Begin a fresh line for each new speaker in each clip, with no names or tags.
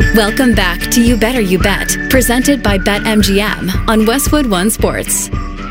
Welcome back to You Better You Bet, presented by BetMGM on Westwood One Sports.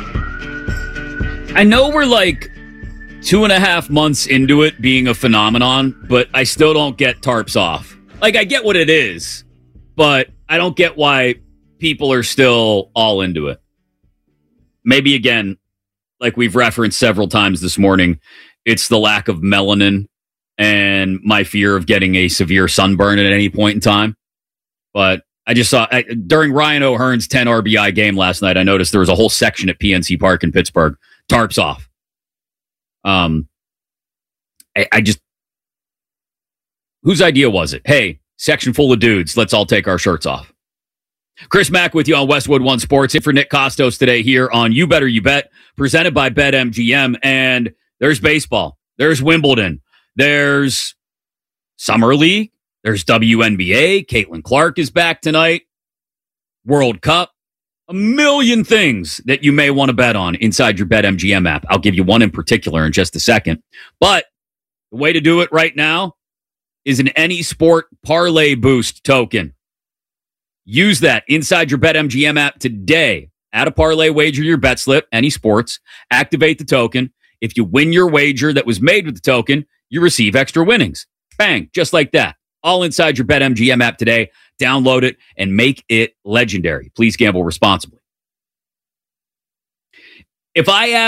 I know we're like 2.5 months into it being a phenomenon, but I still don't get tarps off. Like, I get what it is, but I don't get why people are still all into it. Maybe, again, like we've referenced several times this morning, it's the lack of melanin and my fear of getting a severe sunburn at any point in time. But I just saw, during Ryan O'Hearn's 10 RBI game last night, I noticed there was a whole section at PNC Park in Pittsburgh, tarps off. I just, whose idea was it? Hey, section full of dudes, let's all take our shirts off. Chris Mack with you on Westwood One Sports. In for Nick Costos today here on You Better You Bet, presented by BetMGM. And there's baseball. There's Wimbledon. There's Summer League. There's WNBA. Caitlin Clark is back tonight. World Cup. A million things that you may want to bet on inside your BetMGM app. I'll give you one in particular in just a second. But the way to do it right now is an Any Sport Parlay Boost token. Use that inside your BetMGM app today. Add a parlay wager to your bet slip, Any Sports. Activate the token. If you win your wager that was made with the token, you receive extra winnings. Bang, just like that. All inside your BetMGM app today. Download it and make it legendary. Please gamble responsibly. If I